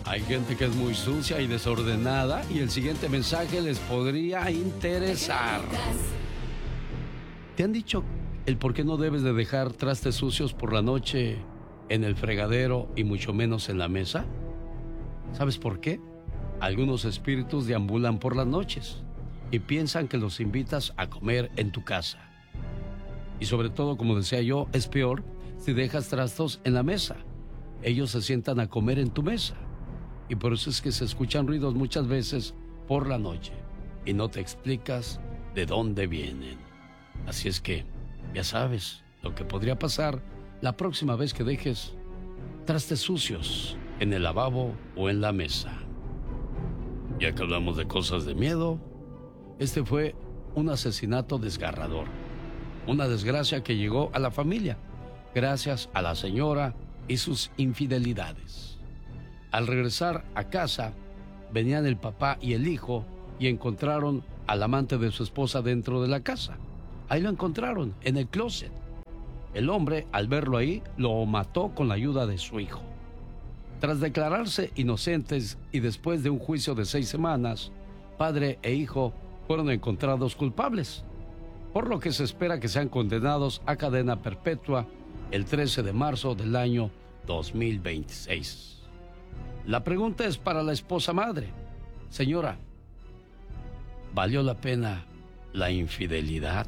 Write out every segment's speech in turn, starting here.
Hay gente que es muy sucia y desordenada y el siguiente mensaje les podría interesar. ¿Te han dicho el por qué no debes de dejar trastes sucios por la noche en el fregadero y mucho menos en la mesa? ¿Sabes por qué? Algunos espíritus deambulan por las noches y piensan que los invitas a comer en tu casa. Y sobre todo, como decía yo, es peor si dejas trastos en la mesa. Ellos se sientan a comer en tu mesa. Y por eso es que se escuchan ruidos muchas veces por la noche y no te explicas de dónde vienen. Así es que, ya sabes lo que podría pasar la próxima vez que dejes trastes sucios en el lavabo o en la mesa. Ya que hablamos de cosas de miedo, este fue un asesinato desgarrador. Una desgracia que llegó a la familia gracias a la señora y sus infidelidades. Al regresar a casa, venían el papá y el hijo y encontraron al amante de su esposa dentro de la casa. Ahí lo encontraron, en el closet. El hombre, al verlo ahí, lo mató con la ayuda de su hijo. Tras declararse inocentes y después de un juicio de 6 semanas, padre e hijo fueron encontrados culpables, por lo que se espera que sean condenados a cadena perpetua el 13 de marzo del año 2026. La pregunta es para la esposa madre. Señora, ¿valió la pena la infidelidad?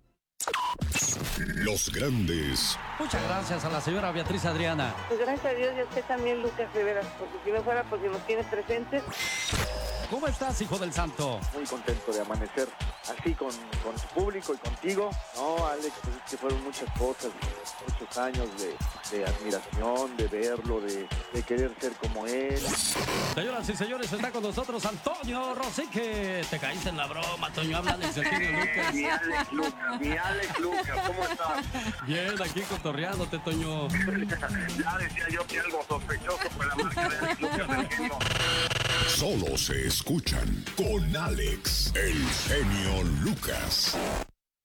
Los grandes. Muchas gracias a la señora Beatriz Adriana. Pues gracias a Dios y a usted también, Lucas, de veras, porque si no fuera porque nos tiene presentes. ¿Cómo estás, hijo del santo? Muy contento de amanecer así con tu público y contigo. No, Alex, pues es que fueron muchas cosas, muchos años de admiración, de verlo, de querer ser como él. Señoras y señores, está con nosotros Antonio Rosique. Te caíste en la broma, Toño, háblales del genio Lucas. Mi Alex Lucas, ¿cómo estás? Bien, aquí cotorreándote, Toño. Ya decía yo que algo sospechoso fue la marca de Alex Lucas del genio. Solo se escuchan con Alex, el genio Lucas.